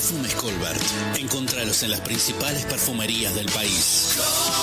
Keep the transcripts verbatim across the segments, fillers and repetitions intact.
Perfumes Colbert. Encontralos en las principales perfumerías del país.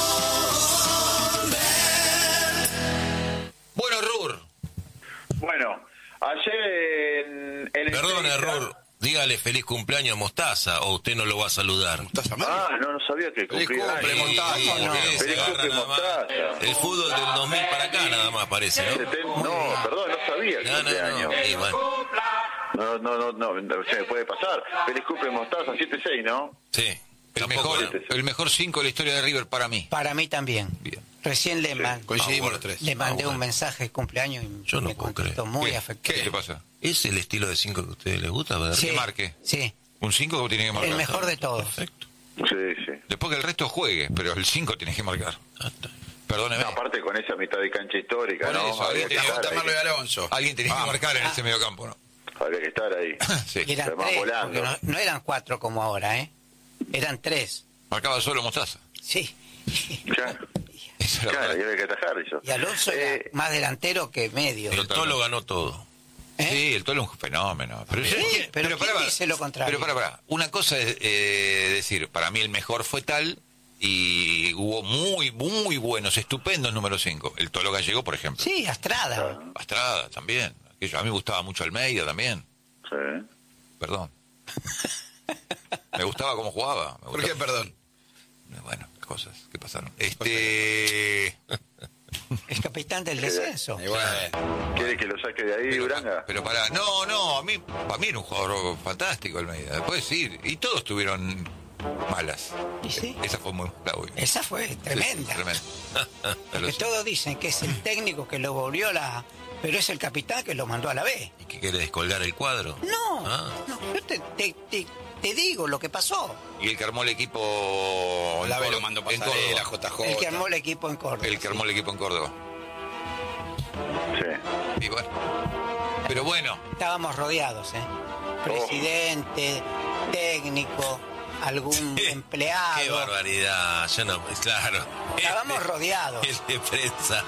Bueno, Rur. Bueno, ayer en, en Perdón, Rur. Dígale feliz cumpleaños a Mostaza, o usted no lo va a saludar. ¿Mostaza Ah, no, no sabía que Feliz cumplía. cumple, años. Mostaza. Sí, no. ustedes se Feliz agarran cumple, nada más. Mostaza. El fútbol del dos mil para acá nada más parece, ¿no? Seten- No, perdón, no sabía que No, no, cumpleaños. no. Sí, bueno. No, no, no, no, se me puede pasar. Feliz cumple, Mostaza, siete seis, ¿no? Sí. El Tampoco, mejor, ¿no? el mejor cinco de la historia de River para mí. Para mí también. Bien. Recién le, man- Coincidimos Ah, los tres. le mandé Ah, bueno. un mensaje de cumpleaños y Yo no me puedo contestó creer. muy ¿Qué? afectuoso. ¿Qué le pasa? ¿Es el estilo de cinco que a ustedes les gusta, verdad? Sí, que marque. sí, Un cinco que tiene que marcar. el mejor de todos. Perfecto. Sí, sí. Después que el resto juegue, pero el cinco tienes que marcar. Ah, está. Perdóneme. Aparte con esa mitad de cancha histórica, Por ¿no? eso, Habría alguien que tenía que estar botarlo ahí. de Alonso. Alguien tenía que marcar en ese mediocampo, ¿no? Habría que estar ahí. Sí. Y eran Se van tres, volando. porque no, no eran cuatro como ahora, ¿eh? Eran tres. Marcaba solo Mostaza. Sí. Claro, Esa era la claro, y verdad. había que atajar eso. Y Alonso Eh, era más delantero que medio. El Tolo ganó todo. ¿Eh? Sí, el Tolo es un fenómeno. Pero, Sí, yo- pero ¿quién pará, pará. dice lo contrario? Pero para, para. Una cosa es eh, decir, para mí el mejor fue tal y hubo muy, muy buenos, estupendos número cinco. El Tolo Gallego, por ejemplo. Sí, Astrada. Astrada también. Aquello, a mí me gustaba mucho Almeida también. Sí. Perdón. Me gustaba cómo jugaba. Me ¿Por qué, gustaba- perdón? Bueno, cosas que pasaron. Este... El capitán del descenso. Y bueno, ¿Quiere que lo saque de ahí, Pero, Uranga? pero para, no, no, a mí, para mí era un jugador fantástico Almeida. Después sí, y todos tuvieron malas. ¿Y sí? Esa fue muy mala, güey. Esa fue tremenda. Sí, tremenda. Ya lo Porque sé. todos dicen que es el técnico que lo volvió la... Pero es el capitán que lo mandó a la B. ¿Y qué quiere descolgar el cuadro? No, Ah. no, yo te, te, te, te digo lo que pasó. Y el que armó el equipo en la vez Córdoba- lo mandó en pasarela, Córdoba. J J. El que armó el equipo en Córdoba. El que armó el equipo en Córdoba. Sí. Y bueno. Pero bueno, Estábamos rodeados, ¿eh? Presidente, técnico, algún Qué empleado. barbaridad. Yo no, claro. Estábamos rodeados. El de prensa.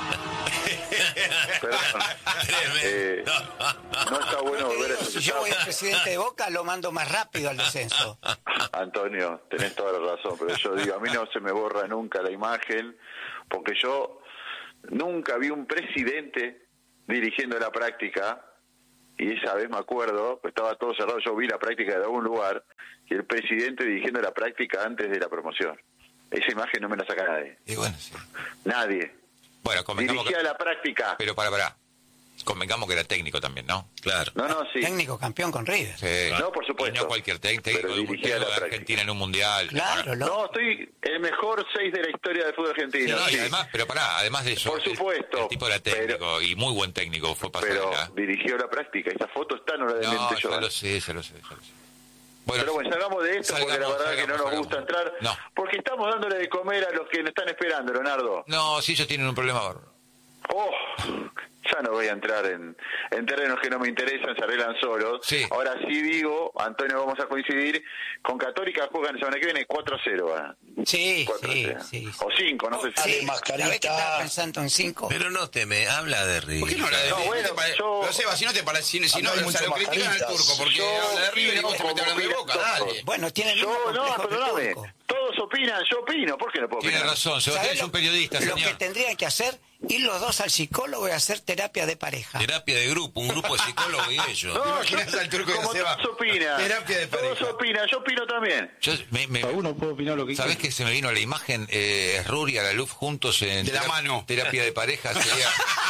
Perdón. Eh, no está bueno Te ver digo, eso. si yo voy al presidente de Boca, lo mando más rápido al descenso. Antonio, tenés toda la razón, pero yo digo, a mí no se me borra nunca la imagen, porque yo nunca vi un presidente dirigiendo la práctica, y esa vez me acuerdo, pues estaba todo cerrado, yo vi la práctica de algún lugar, y el presidente dirigiendo la práctica antes de la promoción. Esa imagen no me la saca nadie. y bueno, sí. Nadie. Bueno, convengamos Dirigía que... la práctica. Pero para, para. Convengamos que era técnico también, ¿no? Claro. No, no, sí. Técnico campeón con River. Sí. No, por supuesto. Y no cualquier técnico, técnico Pero de un dirigía técnico la de práctica. Argentina en un mundial. Claro, lo- No, estoy el mejor seis de la historia del fútbol argentino. No, y sí. además, pero pará, además de eso, Por el- supuesto, el, tipo era técnico y muy buen técnico, fue pero pasarela. dirigió la práctica. Esa foto está, no la No, desmiente yo. ya lo sé, ya lo sé, ya lo sé. Bueno, Pero bueno, salgamos de esto porque la salgamos, verdad que no salgamos, nos gusta salgamos. entrar. No. Porque estamos dándole de comer a los que nos están esperando, Leonardo. no, sí, ellos tienen un problema bárbaro. Oh, ya no voy a entrar en, en terrenos que no me interesan, se arreglan solos. Sí. Ahora sí digo, Antonio, vamos a coincidir, con Católica juegan la semana que viene cuatro a cero. ¿eh? Sí, cuatro a sí, cero. sí. O cinco, no sé si... Sí, ¿sabés que estaba pensando en cinco? Pero no te me habla de River. ¿Por qué no habla de No, River? bueno, ¿No te pare- yo- Pero Seba, si no te parece, si, si no, Acá hay o sea, mucho lo critican al mascaritas. turco porque Yo habla de River y vos te opino metes hablando de como Boca, opina dale. todos. Bueno, tiene el mismo Yo, no, complejo que perdóname. Turco. Todos opinan, yo opino. ¿Por qué no puedo Tiene opinar? razón, Sebastián ¿Sabés es lo- un periodista, Lo señor. que tendrían que hacer, ir los dos al psicólogo y hacer terapia de pareja. Terapia de grupo, un grupo de psicólogos y ellos. No, imaginas yo- al turco y a como Seba? todos opinan. Terapia de Todos pareja. opinan, yo opino también. Yo, me, me- Uno puede opinar lo que ¿Sabés quiera. que se me vino la imagen? Eh, Rur y Alaluf juntos en De la terap- mano. terapia de pareja. Sería...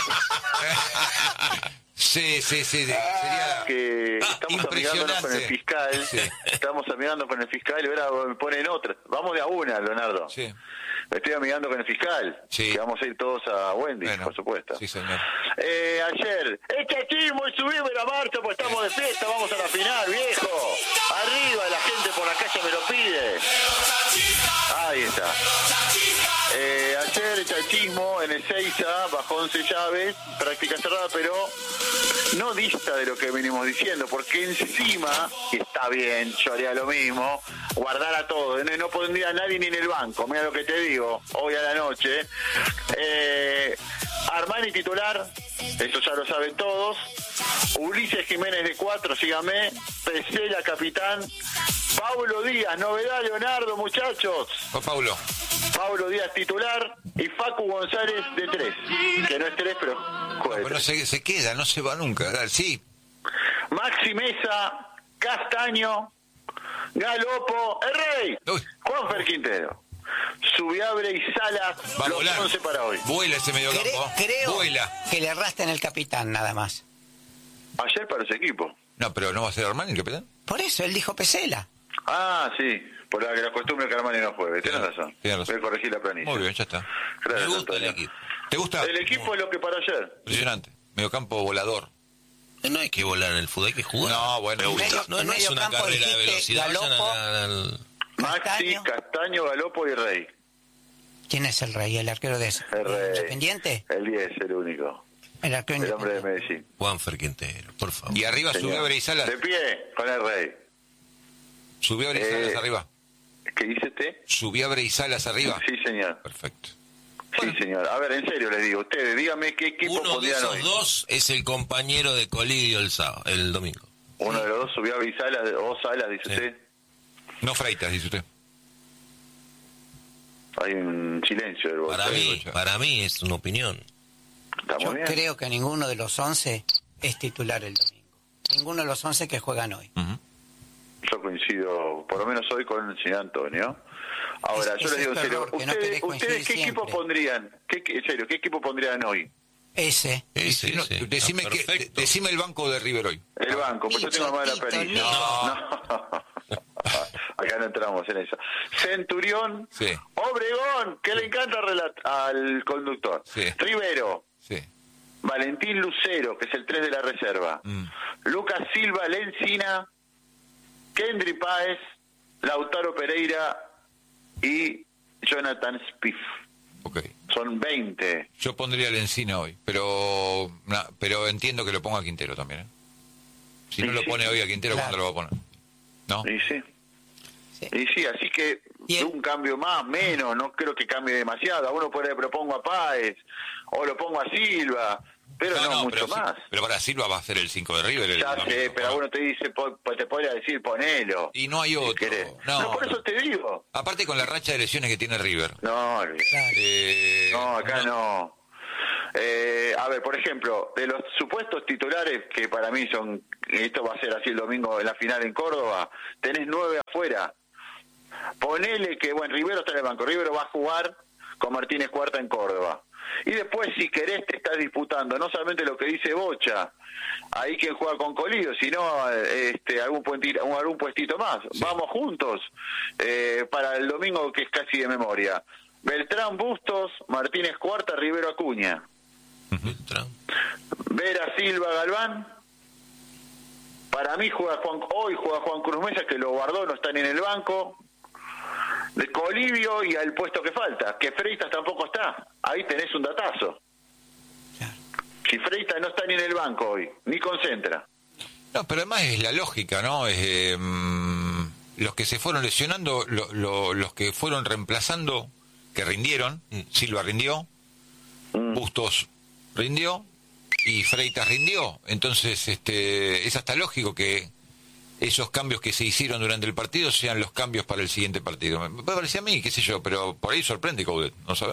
sí, sí, sí. Sería... Que Ah, estamos amigándonos con el impresionante. fiscal. Sí. Estamos amigando con el fiscal y ahora me ponen otra. Vamos de a una, Leonardo. Sí. Me estoy amigando con el fiscal. Sí. Que vamos a ir todos a Wendy, Bueno, por supuesto. sí, señor. Eh, ayer, este chismo y subime la marcha, pues estamos de fiesta, vamos a la final, viejo. Arriba, la gente por la calle me lo pide. Ahí está. Eh, ayer el chachismo en Ezeiza bajó once llaves, práctica cerrada, pero no dista de lo que venimos diciendo, porque encima, y está bien, yo haría lo mismo, guardar a todo, no, no pondría a nadie ni en el banco, mira lo que te digo, hoy a la noche. Eh, Armani titular, eso ya lo saben todos. Ulises Jiménez de cuatro, síganme. Pesela capitán. Paulo Díaz, novedad Leonardo, muchachos. Oh, Paulo. Paulo Díaz titular y Facu González de tres, que no es tres, pero juega de Pero tres. se, se queda, no se va nunca. Dale, sí. Maxi Mesa, Castaño, Galopo, el Rey, Uy. Juanfer Quintero, Subiabre y Salas, Va a los volar. once para hoy. Vuela ese Cre- mediocampo. creo Vuela. que le erraste en el capitán, nada más. Ayer para ese equipo. No, pero no va a ser Armani el capitán. Por eso, él dijo Pesela. Ah, sí, por la, la costumbre que Armani no juegue. Tienes Tienes- razón. tienes razón. Voy a corregir la planilla. Muy bien, ya está. Gracias, Me gusta el Antonio. equipo. ¿Te gusta? El equipo es lo que para ayer. Impresionante. Mediocampo volador. No hay que volar en el fútbol, hay que jugar. No, bueno. Me gusta. Medio- No, no es medio una campo carrera de dijiste velocidad. vayan Galopo. a- al- Maxi, Castaño. Castaño, Galopo y Rey. ¿Quién es el Rey? ¿El arquero de ese? El Rey. ¿Independiente? El diez, el único. El arquero El hombre de independiente. Medellín. Juanfer Quintero, por favor. Y arriba Señor. subió a Salas. De pie, con el Rey. Subió a Eh, Salas arriba. ¿Qué dice usted? Subió a Salas arriba. Sí, señor. Perfecto. Sí, señor. A ver, en serio les digo. Ustedes, díganme qué equipo Uno de pondrían esos hoy. dos es el compañero de Colidio el sábado, el domingo. Uno de los dos subió a Salas o Salas, dice Sí. usted. No Freitas, dice usted. Hay un silencio del Para bolsillo. mí, para mí es una opinión. Está muy Yo bien. creo que ninguno de los once es titular el domingo. Ninguno de los once que juegan hoy. Ujú. Yo coincido, por lo menos hoy, con el señor Antonio. Ahora, Es- yo ese les digo es en tu serio. error, que no ¿Ustedes, querés coincidir ustedes qué equipo siempre. pondrían? ¿Qué, qué- en serio, ¿qué equipo pondrían hoy? Ese. Ese, No, ese. decime, Está que, perfecto. decime el banco de River hoy. El banco, pues yo tengo mala Tito, pericia. Tito, No. Acá no entramos en eso. Centurión, Sí. Obregón, que le encanta relat- al conductor. Sí. Rivero, Sí. Valentín Lucero, que es el tres de la reserva. Mm. Lucas Silva, Lencina, Kendry Páez, Lautaro Pereira y Jonathan Spiff. Ok. Son veinte. Yo pondría el Encina hoy, pero na- pero entiendo que lo ponga Quintero también. ¿eh? Si no Sí, lo sí. pone hoy a Quintero, Claro. ¿cuándo lo va a poner? ¿No? Y sí. Sí. Y sí, así que Y el- un cambio más, menos, no creo que cambie demasiado. A uno puede le propongo a Páez, o lo pongo a Silva, pero no, mucho pero, más. sí- pero para Silva va a ser el cinco de River. El Ya domingo, sé, pero ¿no? uno te dice, po- po- te podría decir, ponelo. Y no hay si otro. querés. No, No, por no. eso te digo. Aparte con la racha de lesiones que tiene River. No, olvidate. Claro. Eh, No, acá no. Eh, a ver, por ejemplo, de los supuestos titulares que para mí son, esto va a ser así el domingo en la final en Córdoba, tenés nueve afuera. Ponele que, bueno, Rivero está en el banco. Rivero va a jugar con Martínez Cuarta en Córdoba. Y después, si querés, te estás disputando no solamente lo que dice Bocha, ahí quien juega con Colidio, sino este, algún, puentito, algún puestito más. Vamos juntos eh, para el domingo, que es casi de memoria. Beltrán Bustos, Martínez Cuarta, Rivero Acuña. Beltrán. Vera Silva Galván. Para mí juega Juan, hoy juega Juan Cruz Mesa, que lo guardó, no está ni en el banco. De Colivio y al puesto que falta, que Freitas tampoco está. Ahí tenés un datazo. Claro. Si Freitas no está ni en el banco hoy, ni concentra. No, pero además es la lógica, ¿no? Es, eh, mm, los que se fueron lesionando, lo- lo- los que fueron reemplazando, que rindieron, Silva rindió, Mm. Bustos rindió y Freitas rindió. Entonces, este, es hasta lógico que esos cambios que se hicieron durante el partido sean los cambios para el siguiente partido. Me me parece a mí, qué sé yo, pero por ahí sorprende Coudet, no sabemos.